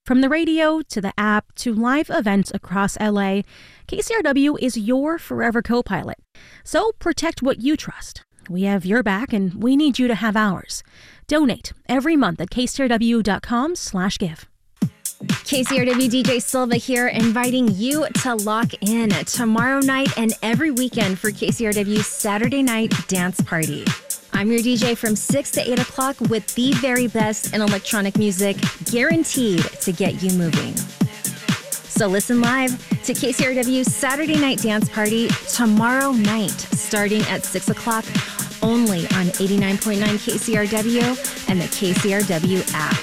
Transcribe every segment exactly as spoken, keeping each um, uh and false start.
From the radio to the app to live events across L A, K C R W is your forever co-pilot. So protect what you trust. We have your back and we need you to have ours. Donate every month at kcrw.com slash give. K C R W D J Silva here, inviting you to lock in tomorrow night and every weekend for K C R W's Saturday Night Dance Party. I'm your D J from six to eight o'clock with the very best in electronic music, guaranteed to get you moving. So listen live to K C R W's Saturday Night Dance Party tomorrow night, starting at six o'clock, only on eighty-nine point nine K C R W and the K C R W app.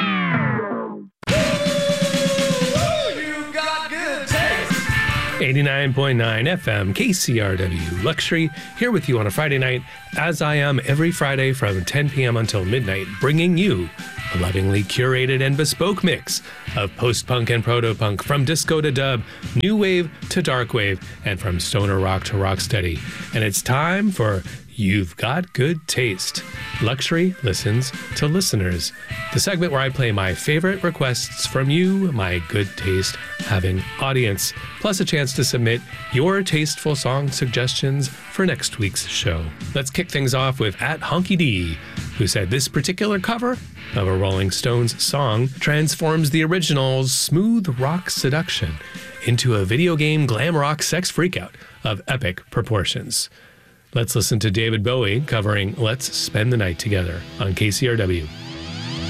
eighty-nine point nine F M K C R W Luxury, here with you on a Friday night, as I am every Friday from ten p.m. until midnight, bringing you a lovingly curated and bespoke mix of post-punk and proto-punk, from disco to dub, new wave to dark wave, and from stoner rock to rocksteady. And it's time for You've Got Good Taste. Luxury listens to listeners, the segment where I play my favorite requests from you, my good taste having audience, plus a chance to submit your tasteful song suggestions for next week's show. Let's kick things off with at Honky D, who said this particular cover of a Rolling Stones song transforms the original's smooth rock seduction into a video game glam rock sex freakout of epic proportions. Let's listen to David Bowie covering Let's Spend the Night Together on K C R W.